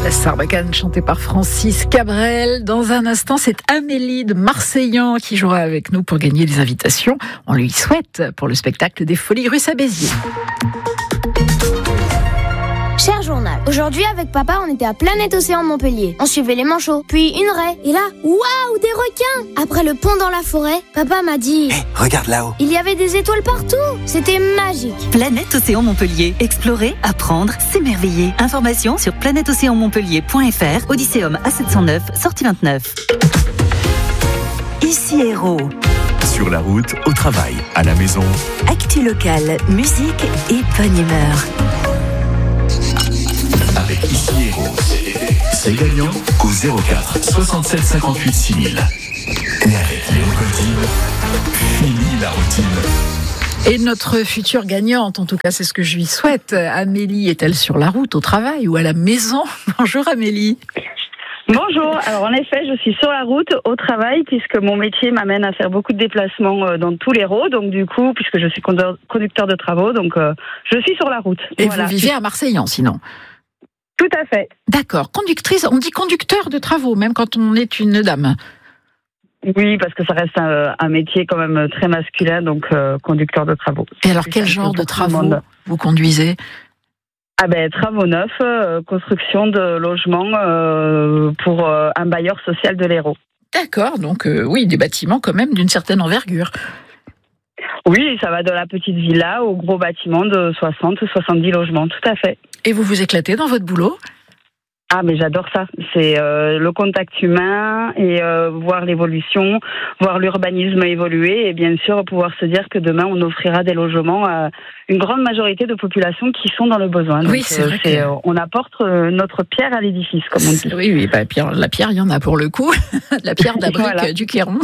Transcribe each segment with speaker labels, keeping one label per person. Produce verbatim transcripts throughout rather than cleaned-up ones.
Speaker 1: Sarbacane chantée par Francis Cabrel. Dans un instant, c'est Amélie de Marseillan qui jouera avec nous pour gagner des invitations. On lui souhaite pour le spectacle des Folies Russes à Béziers.
Speaker 2: Cher journal, aujourd'hui avec papa on était à Planète Océan Montpellier. On suivait les manchots, puis une raie. Et là, waouh, des requins! Après le pont dans la forêt, papa m'a dit...
Speaker 3: Hé, hey, regarde là-haut.
Speaker 2: Il y avait des étoiles partout. C'était magique.
Speaker 4: Planète Océan Montpellier. Explorer, apprendre, s'émerveiller. Information sur planète océan montpellier point f r, Odysseum A sept cent neuf, sortie vingt-neuf. Ici Héros.
Speaker 5: Sur la route, au travail, à la maison.
Speaker 4: Actu locale, musique et bonne humeur.
Speaker 5: Avec Ici Héros, c'est gagnant au zéro quatre soixante-sept cinquante-huit six mille. Et avec Léo Goldin, fini la routine.
Speaker 1: Et notre future gagnante, en tout cas c'est ce que je lui souhaite, Amélie, est-elle sur la route, au travail ou à la maison? Bonjour Amélie.
Speaker 6: Bonjour, alors en effet je suis sur la route au travail puisque mon métier m'amène à faire beaucoup de déplacements dans tous les l'Hérault, donc du coup puisque je suis conducteur de travaux, donc euh, je suis sur la route.
Speaker 1: Et
Speaker 6: voilà.
Speaker 1: Vous vivez à Marseillan sinon?
Speaker 6: Tout à fait.
Speaker 1: D'accord, conductrice, on dit conducteur de travaux même quand on est une dame.
Speaker 6: Oui, parce que ça reste un, un métier quand même très masculin, donc euh, conducteur de travaux.
Speaker 1: Et alors quel genre de travaux vous conduisez?
Speaker 6: Ah ben travaux neufs, euh, construction de logements euh, pour euh, un bailleur social de l'Hérault.
Speaker 1: D'accord, donc euh, oui, des bâtiments quand même d'une certaine envergure.
Speaker 6: Oui, ça va de la petite villa au gros bâtiment de soixante ou soixante-dix logements, tout à fait.
Speaker 1: Et vous vous éclatez dans votre boulot?
Speaker 6: Ah mais j'adore ça, c'est euh, le contact humain et euh, voir l'évolution, voir l'urbanisme évoluer et bien sûr pouvoir se dire que demain on offrira des logements à une grande majorité de populations qui sont dans le besoin.
Speaker 1: Oui,
Speaker 6: donc,
Speaker 1: c'est
Speaker 6: euh,
Speaker 1: vrai.
Speaker 6: C'est,
Speaker 1: que...
Speaker 6: euh, on apporte euh, notre pierre à l'édifice, comme on dit.
Speaker 1: Oui, oui, bah, pierre, la pierre, il y en a pour le coup. La pierre de la brique
Speaker 6: Voilà.
Speaker 1: du Quéron.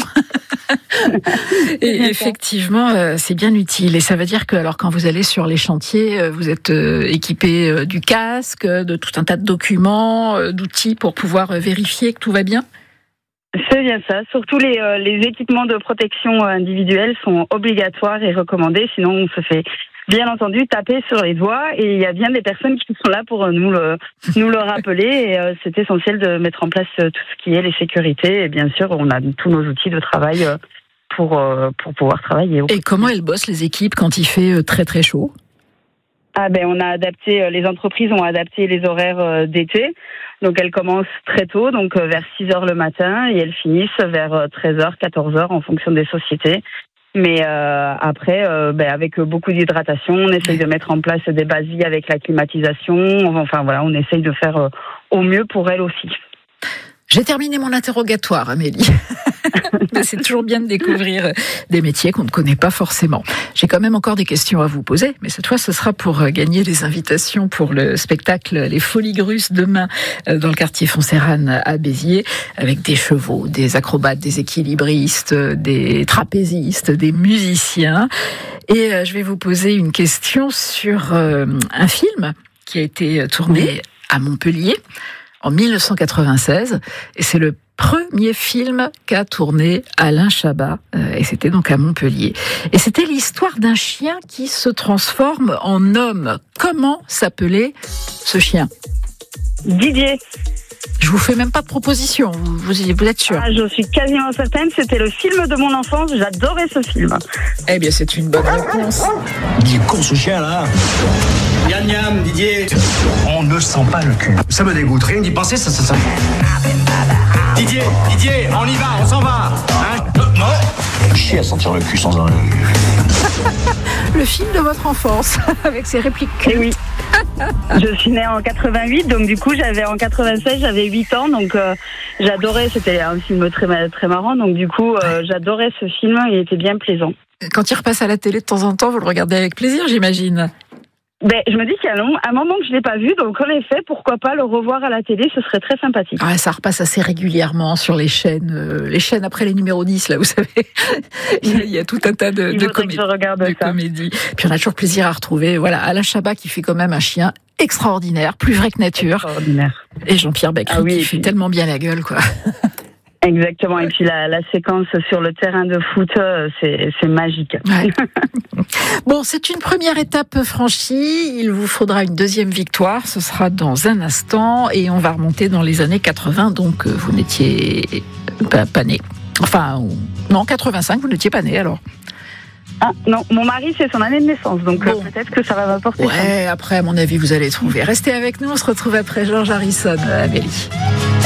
Speaker 1: Et effectivement, euh, c'est bien utile. Et ça veut dire que, alors, quand vous allez sur les chantiers, euh, vous êtes euh, équipé euh, du casque, de tout un tas de documents, euh, d'outils pour pouvoir euh, vérifier que tout va bien.
Speaker 6: C'est bien ça. Surtout les, euh, les équipements de protection individuelle sont obligatoires et recommandés. Sinon, on se fait bien entendu taper sur les doigts. Et il y a bien des personnes qui sont là pour nous le, nous le rappeler. Et euh, c'est essentiel de mettre en place tout ce qui est les sécurités. Et bien sûr, on a tous nos outils de travail euh, pour, euh, pour pouvoir travailler.
Speaker 1: Et comment elles bossent les équipes quand il fait très très chaud?
Speaker 6: Ah ben on a adapté, les entreprises ont adapté les horaires d'été, donc elles commencent très tôt, donc vers six heures le matin, et elles finissent vers treize heures, quatorze heures en fonction des sociétés. Mais euh, après, euh, ben avec beaucoup d'hydratation, on essaye de mettre en place des basilles avec la climatisation, enfin voilà, on essaye de faire au mieux pour elles aussi.
Speaker 1: J'ai terminé mon interrogatoire, Amélie. C'est toujours bien de découvrir des métiers qu'on ne connaît pas forcément. J'ai quand même encore des questions à vous poser, mais cette fois, ce sera pour gagner des invitations pour le spectacle Les Folies Russes demain dans le quartier Foncérane à Béziers, avec des chevaux, des acrobates, des équilibristes, des trapézistes, des musiciens. Et je vais vous poser une question sur un film qui a été tourné à Montpellier en mille neuf cent quatre-vingt-seize, et c'est le premier film qu'a tourné Alain Chabat, euh, et c'était donc à Montpellier. Et c'était l'histoire d'un chien qui se transforme en homme. Comment s'appelait ce chien?
Speaker 6: Didier.
Speaker 1: Je vous fais même pas de proposition, vous, vous, vous êtes sûr?
Speaker 6: Ah, je suis quasiment certaine, c'était le film de mon enfance, j'adorais ce film.
Speaker 1: Eh bien, c'est une bonne réponse.
Speaker 3: Il est con ce chien là.
Speaker 7: Yam Yam, Didier.
Speaker 3: On ne sent pas le cul. Ça me dégoûte, rien d'y penser, ça, ça, ça.
Speaker 7: Didier, Didier, on y va, on s'en va. Hein? Non.
Speaker 3: Chier à sentir le cul sans arrêt.
Speaker 1: Le film de votre enfance, avec ses répliques.
Speaker 6: Eh oui. Je suis née en quatre-vingt-huit, donc du coup j'avais en quatre-vingt-seize, j'avais huit ans, donc euh, j'adorais, c'était un film très très marrant, donc du coup euh, j'adorais ce film, il était bien plaisant.
Speaker 1: Quand il repasse à la télé de temps en temps, vous le regardez avec plaisir, j'imagine?
Speaker 6: Ben, je me dis qu'il y a un, un moment que je l'ai pas vu, donc en effet, pourquoi pas le revoir à la télé, ce serait très sympathique.
Speaker 1: Ah, ça repasse assez régulièrement sur les chaînes, euh, les chaînes après les numéros dix, là, vous savez. il, y a, il y a tout un tas de, de, comé- de comédies. Puis on a toujours plaisir à retrouver, voilà, Alain Chabat qui fait quand même un chien extraordinaire, plus vrai que nature.
Speaker 6: Extraordinaire.
Speaker 1: Et Jean-Pierre Bacry
Speaker 6: ah oui,
Speaker 1: qui
Speaker 6: et
Speaker 1: fait
Speaker 6: puis...
Speaker 1: tellement bien la gueule, quoi.
Speaker 6: Exactement. Et puis la, la séquence sur le terrain de foot, c'est, c'est magique.
Speaker 1: Ouais. Bon, c'est une première étape franchie. Il vous faudra une deuxième victoire. Ce sera dans un instant. Et on va remonter dans les années quatre-vingts. Donc, vous n'étiez pas, pas né. Enfin, non, quatre-vingt-cinq, vous n'étiez pas né alors.
Speaker 6: Ah non, mon mari, c'est son année de naissance. Donc bon. euh, peut-être que ça va m'apporter.
Speaker 1: Ouais, ça. Après, à mon avis, vous allez trouver. Restez avec nous. On se retrouve après George Harrison, Amélie.